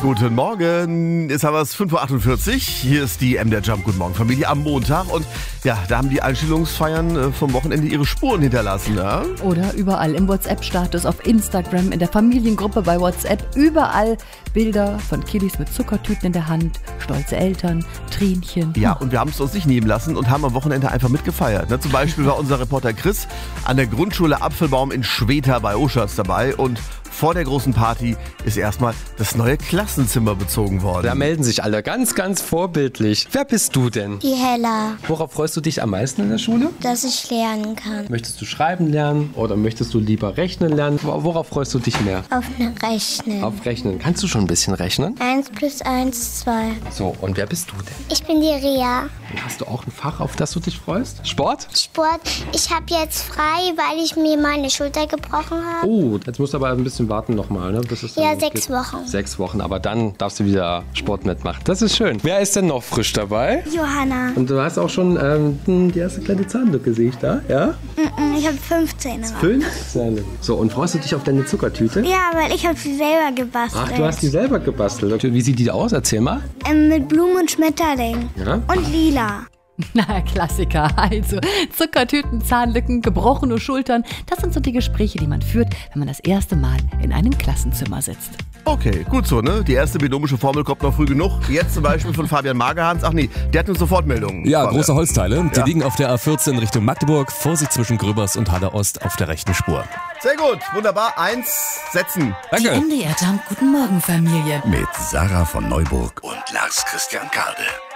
Guten Morgen, jetzt haben wir es 5.48 Uhr. Hier ist die MDR Jump Guten Morgen Familie am Montag. Und ja, da haben die Einstellungsfeiern vom Wochenende ihre Spuren hinterlassen. Ja? Oder überall im WhatsApp-Status, auf Instagram, in der Familiengruppe bei WhatsApp. Überall Bilder von Kiddies mit Zuckertüten in der Hand, stolze Eltern, Tränchen. Ja, und wir haben es uns nicht nehmen lassen und haben am Wochenende einfach mitgefeiert. Ne? Zum Beispiel war unser Reporter Chris an der Grundschule Apfelbaum in Schweta bei Oschatz dabei. Und vor der großen Party ist erstmal das neue Klassenzimmer bezogen worden. Da melden sich alle ganz, ganz vorbildlich. Wer bist du denn? Die Hella, Worauf freust du dich am meisten in der Schule? dass ich lernen kann. Möchtest du schreiben lernen oder möchtest du lieber rechnen lernen? Worauf freust du dich mehr? Auf eine Rechnen. Auf Rechnen. Kannst du schon ein bisschen rechnen? 1 + 1 = 2. So, und wer bist du denn? Ich bin die Rea. Und hast du auch ein Fach, auf das du dich freust? Sport? Sport. Ich habe jetzt frei, weil ich mir meine Schulter gebrochen habe. Oh, jetzt musst du aber ein bisschen warten nochmal, ne? Bis es dann Ja, losgeht. 6 Wochen. 6 Wochen, aber dann darfst du wieder Sport mitmachen. Das ist schön. Wer ist denn noch frisch dabei? Johanna. Und du hast auch schon die erste kleine Zahnlücke, sehe ich da, ja? Ich habe 15. 15. So, und freust du dich auf deine Zuckertüte? Ja, weil ich habe sie selber gebastelt. Ach, du hast die selber gebastelt. Wie sieht die aus? Erzähl mal. Mit Blumen und Schmetterling. Ja? Und lila. Na, Klassiker. Also Zuckertüten, Zahnlücken, gebrochene Schultern. Das sind so die Gespräche, die man führt, wenn man das erste Mal in einem Klassenzimmer sitzt. Okay, gut so, ne? Die erste binomische Formel kommt noch früh genug. Jetzt zum Beispiel von Fabian Magerhans. Ach nee, der hat eine Sofortmeldung. Ja, Fabian. große Holzteile. Die liegen auf der A14 Richtung Magdeburg. Vorsicht zwischen Gröbers und Halle Ost auf der rechten Spur. Sehr gut, wunderbar. 1 setzen. Danke. MDR Jump Guten Morgen Familie. Mit Sarah von Neuburg und Lars Christian Karde.